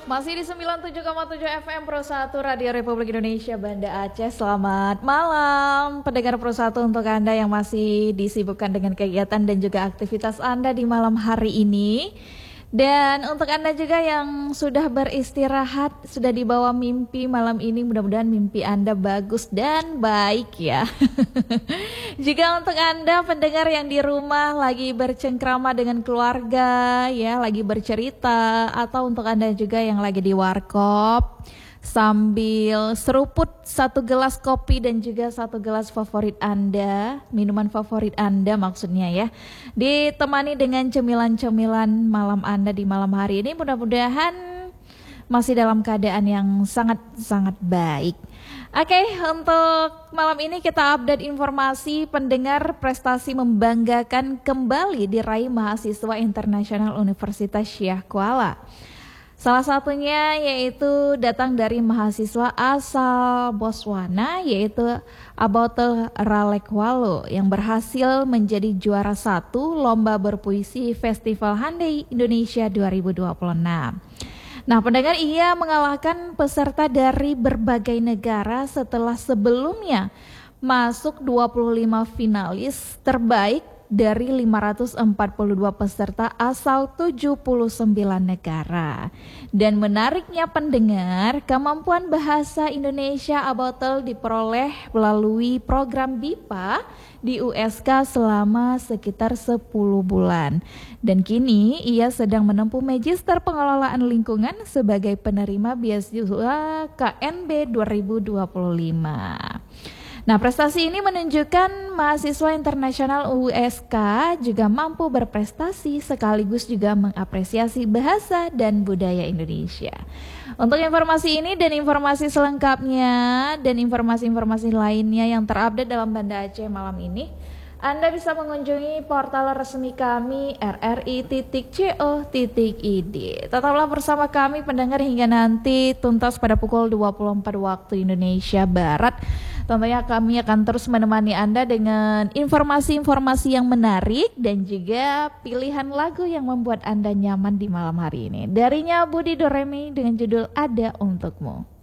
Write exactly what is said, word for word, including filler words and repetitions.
Masih di sembilan puluh tujuh koma tujuh F M Pro satu Radio Republik Indonesia Banda Aceh. Selamat malam pendengar Pro satu, untuk Anda yang masih disibukkan dengan kegiatan dan juga aktivitas Anda di malam hari ini. Dan untuk Anda juga yang sudah beristirahat, sudah dibawa mimpi malam ini, mudah-mudahan mimpi Anda bagus dan baik ya. Juga untuk Anda pendengar yang di rumah lagi bercengkrama dengan keluarga ya, lagi bercerita, atau untuk Anda juga yang lagi di warkop sambil seruput satu gelas kopi dan juga satu gelas favorit Anda, minuman favorit Anda maksudnya ya, ditemani dengan cemilan-cemilan malam Anda di malam hari ini, mudah-mudahan masih dalam keadaan yang sangat-sangat baik. Oke, untuk malam ini kita update informasi pendengar. Prestasi membanggakan kembali diraih mahasiswa internasional Universitas Syah Kuala. Salah satunya yaitu datang dari mahasiswa asal Botswana, yaitu Abotel Ralekwalo, yang berhasil menjadi juara satu lomba berpuisi Festival Handai Indonesia dua ribu dua puluh enam. Nah, pendengar, ia mengalahkan peserta dari berbagai negara setelah sebelumnya masuk dua puluh lima finalis terbaik dari lima ratus empat puluh dua peserta asal tujuh puluh sembilan negara. Dan menariknya pendengar, kemampuan bahasa Indonesia Abotel diperoleh melalui program B I P A di U S K selama sekitar sepuluh bulan. Dan kini ia sedang menempuh Magister Pengelolaan Lingkungan sebagai penerima beasiswa K N B dua ribu dua puluh lima. Nah, prestasi ini menunjukkan mahasiswa internasional U S K juga mampu berprestasi sekaligus juga mengapresiasi bahasa dan budaya Indonesia. Untuk informasi ini dan informasi selengkapnya dan informasi-informasi lainnya yang terupdate dalam Banda Aceh malam ini, Anda bisa mengunjungi portal resmi kami r r i titik co titik i d. Tetaplah bersama kami pendengar hingga nanti tuntas pada pukul dua puluh empat waktu Indonesia Barat. Tentunya kami akan terus menemani Anda dengan informasi-informasi yang menarik dan juga pilihan lagu yang membuat Anda nyaman di malam hari ini. Darinya Budi Doremi dengan judul Ada Untukmu.